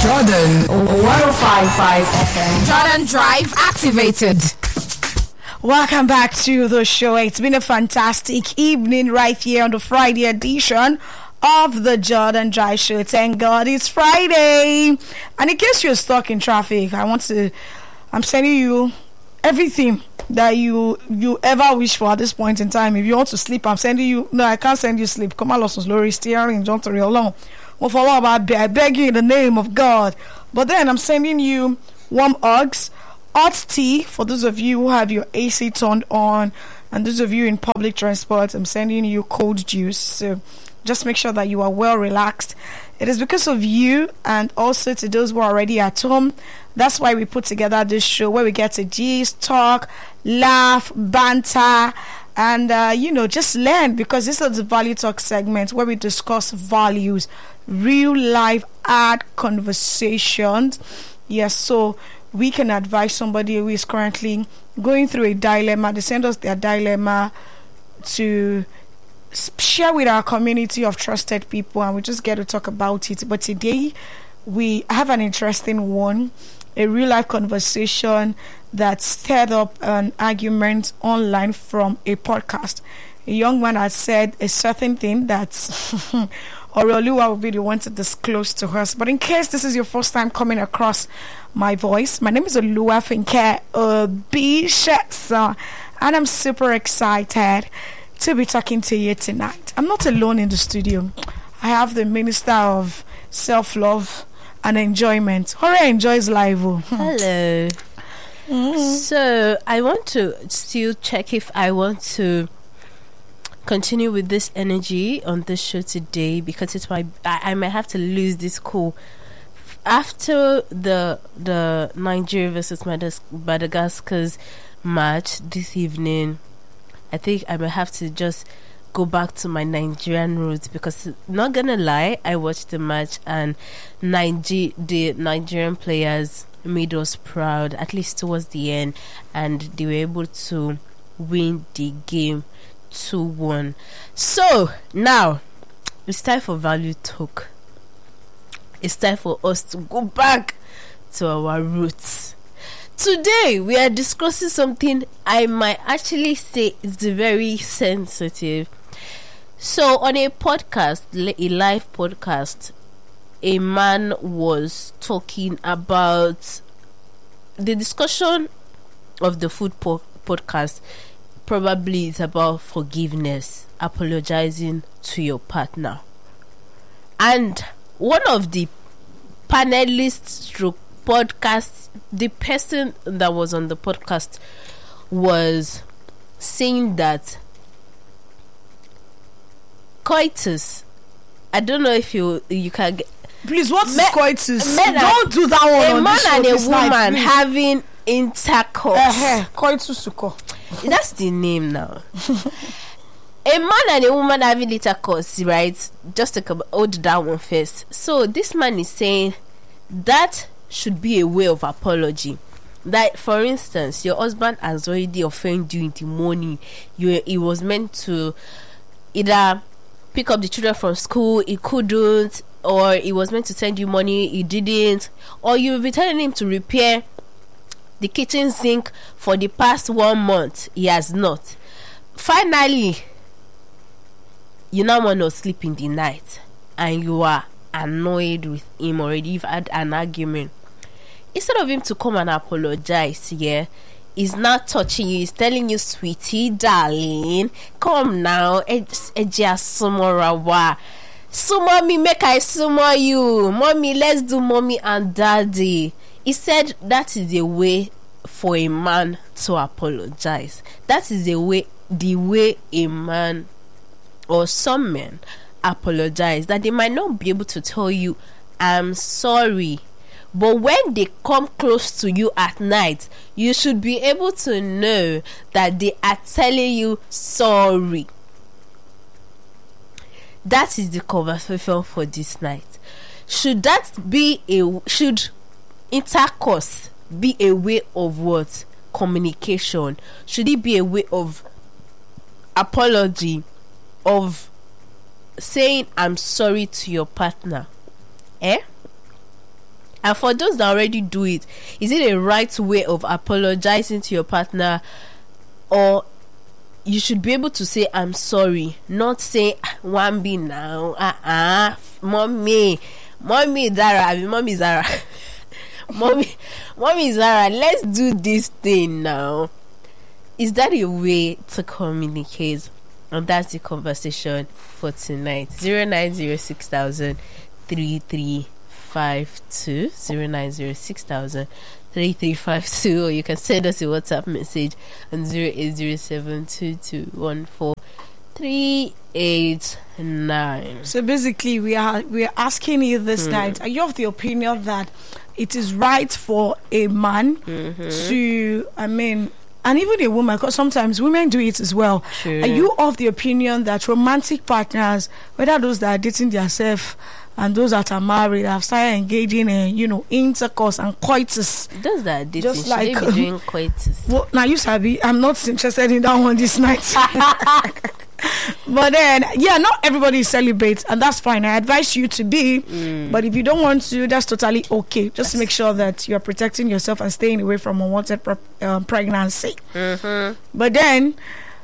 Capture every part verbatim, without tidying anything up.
Jordan one oh five point five F M. Jordan Drive activated. Welcome back to the show. It's been a fantastic evening right here on the Friday edition of the Jordan Drive Show. Thank God it's Friday. And in case you're stuck in traffic, I want to, I'm sending you everything that you you ever wish for at this point in time. If you want to sleep, I'm sending you, no, I can't send you sleep. Come on, Lawson's Lori, steering, John Terry alone. Well, for what about, I beg you in the name of God. But then I'm sending you warm hugs, hot tea for those of you who have your A C turned on, and those of you in public transport, I'm sending you cold juice. So just make sure that you are well relaxed. It is because of you, and also to those who are already at home. That's why we put together this show where we get to gist, talk, laugh, banter, and uh, you know, just learn, because this is the Value Talk segment where we discuss values, real life hard conversations. Yes, so we can advise somebody who is currently going through a dilemma. They send us their dilemma to share with our community of trusted people, and we just get to talk about it. But today we have an interesting one, a real life conversation that stirred up an argument online from a podcast. A young man had said a certain thing that Oluwa will be the one to disclose to us. But in case this is your first time coming across my voice, my name is Oluwafunke Obishetson, and I'm super excited to be talking to you tonight. I'm not alone in the studio. I have the Minister of Self-Love and Enjoyment. Hore enjoys live. Oh. Hello. Mm-hmm. So I want to still check if I want to continue with this energy on this show today, because it's my I, I might have to lose this cool after the the Nigeria versus Madagascar's match this evening. I think I might have to just go back to my Nigerian roots, because not gonna lie, I watched the match and Niger- the Nigerian players made us proud, at least towards the end, and they were able to win the game two one. So now it's time for value talk. It's time for us to go back to our roots. Today we are discussing something I might actually say is very sensitive. So on a podcast, a live podcast, a man was talking about the discussion of the food po- podcast. Probably it's about forgiveness, apologizing to your partner. And one of the panelists stroke podcast, the person that was on the podcast was saying that coitus, I don't know if you you can get, please, what's men, coitus? Men don't do that one. A on man and a woman night, having intercourse. Uh-huh. Coitus suko. That's the name now. A man and a woman having intercourse, right? Just to hold that one first. So this man is saying that should be a way of apology. That, for instance, your husband has already offended you in the morning. You, he was meant to either pick up the children from school, he couldn't, or he was meant to send you money, he didn't, or you've been telling him to repair the kitchen sink for the past one month, he has not. Finally, you now want to sleep in the night, and you are annoyed with him already. You've had an argument. Instead of him to come and apologize, yeah, he's not touching you. He's telling you, sweetie, darling, come now, eja sumorawa, sumo me, make I sumo you, mommy, let's do mommy and daddy. He said that is a way for a man to apologize. That is a way, the way a man or some men apologize. That they might not be able to tell you, I'm sorry, but when they come close to you at night, you should be able to know that they are telling you sorry. That is the conversation for this night. Should that be a should intercourse be a way of what? Communication? Should it be a way of apology, of saying I'm sorry to your partner? Eh? And for those that already do it, is it a right way of apologizing to your partner, or you should be able to say I'm sorry, not say one be now, uh-uh, mommy, mommy Zara, I mean mommy Zara, mommy, mommy Zara, let's do this thing now. Is that a way to communicate? And that's the conversation for tonight. Zero nine zero six thousand three three five two zero nine zero six thousand three three five two, or you can send us a WhatsApp message on zero eight zero seven two two one four three eight nine. So basically, we are we are asking you this Hmm. night: are you of the opinion that it is right for a man Mm-hmm. to, I mean, and even a woman, because sometimes women do it as well. True. Are you of the opinion that romantic partners, whether those that are dating themselves and those that are married, have started engaging in, you know, intercourse and coitus? Those that are dating, Just should like- they be doing coitus? Well, now you Sabi, I'm not interested in that one this night. But then, yeah, not everybody celebrates, and that's fine. I advise you to be, but if you don't want to, that's totally okay. Just make sure that you're protecting yourself and staying away from unwanted pre- um, pregnancy. Mm-hmm. But then,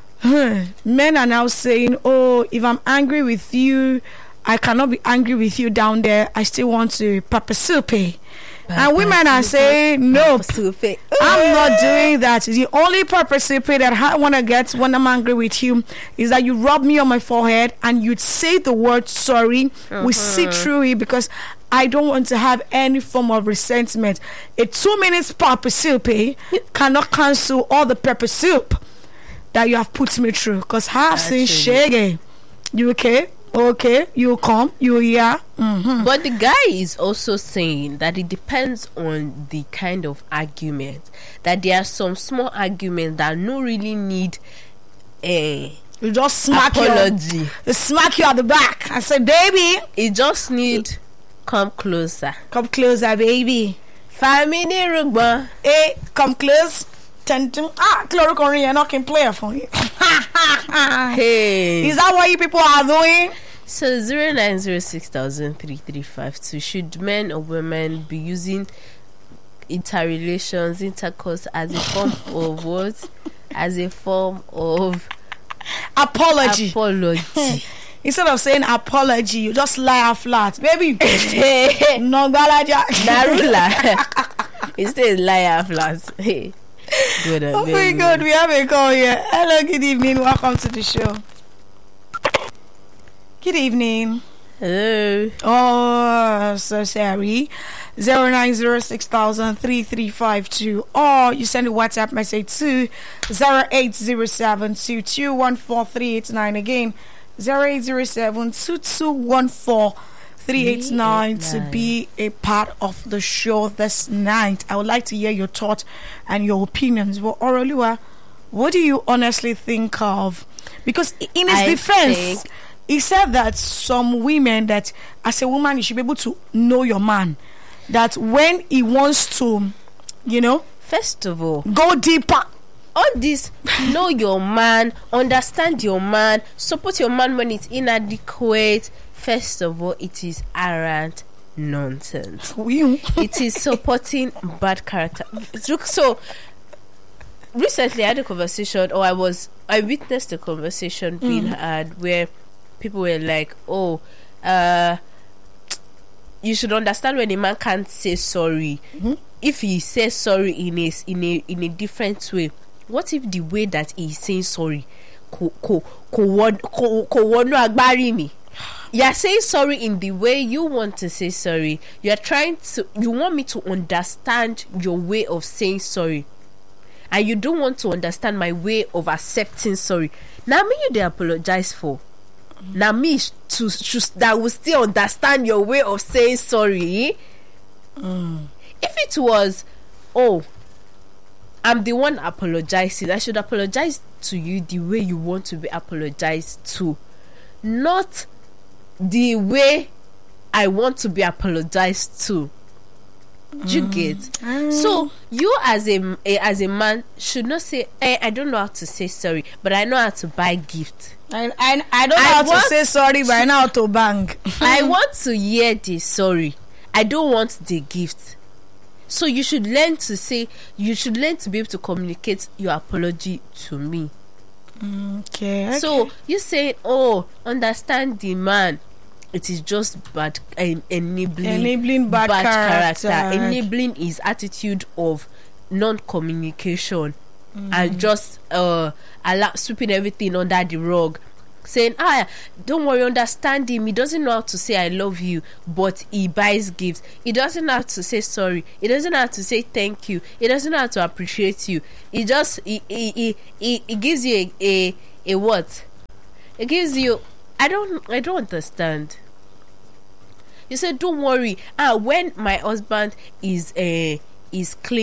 men are now saying, oh, if I'm angry with you, I cannot be angry with you down there. I still want to papasupe. And women are saying, nope, I'm not doing that. The only papasupe that I want to get when I'm angry with you is that you rub me on my forehead and you'd say the word sorry. We see through it, because I don't want to have any form of resentment. A two minutes papasupe cannot cancel all the pepper soup that you have put me through, because I have seen shaggy. You okay? Okay, you come, you yeah. Mm-hmm. But the guy is also saying that it depends on the kind of argument. That there are some small arguments that no really need a You just smack apology. you, you smack you at the back and say, baby, It just need come closer. come closer, baby. Family rugba. Hey, come close. Ten, ten. Ah, chloroquine, you're not can play for you. Hey. Is that what you people are doing? So zero nine zero six thousand three three five two. Should men or women be using interrelations, intercourse as a form of what? As a form of Apology. apology. Instead of saying apology, you just lie out flat, baby. No galaja. Narula. It says liar flat. Hey. Good. Oh my God, we have a call here. Hello, good evening. Welcome to the show. Good evening. Hello. Oh, so sorry. Zero nine zero six thousand three three five two, or you send a WhatsApp message to zero eight zero seven two two one four three eight nine. Again, zero eight zero seven two two one four three eight nine to be a part of the show this night. I would like to hear your thoughts and your opinions. Well, Orolua, what do you honestly think of? Because in his I defense, think- he said that some women, that as a woman you should be able to know your man, that when he wants to, you know, First of all, go deeper. all this, know your man, understand your man, support your man when it's inadequate. First of all, it is arrant nonsense. We- It is supporting bad character. Look, so recently I had a conversation, or I was, I witnessed a conversation being had where people were like, "Oh, uh, you should understand when a man can't say sorry. If he says sorry in a in a in a different way, what if the way that he's saying sorry, ko ko ko won ko ko wonu agbari ni?" You're saying sorry in the way you want to say sorry. You're trying to, you want me to understand your way of saying sorry, and you don't want to understand my way of accepting sorry. Now me you they apologize for. Now me sh- to, to that will still understand your way of saying sorry. If it was, oh, I'm the one apologizing, I should apologize to you the way you want to be apologized to, not the way I want to be apologized to. Do you get? So you as a, a as a man should not say, eh, I don't know how to say sorry, but I know how to buy gift. I, I, I don't know I how to want say sorry, but I know how to bang. I want to hear the sorry. I don't want the gift. So you should learn to say, you should learn to be able to communicate your apology to me. Okay, okay. So you say, oh, understand the man. It is just bad, en- enabling, Enabling bad character. enabling his attitude of non-communication and just uh, allow, sweeping everything under the rug. Saying, ah, don't worry, understand him. He doesn't know how to say I love you, but he buys gifts. He doesn't know how to say sorry. He doesn't know how to say thank you. He doesn't know how to appreciate you. He just he he he, he, he gives you a, a a what? It gives you. I don't I don't understand. You said, don't worry. Ah, when my husband is uh, is clean.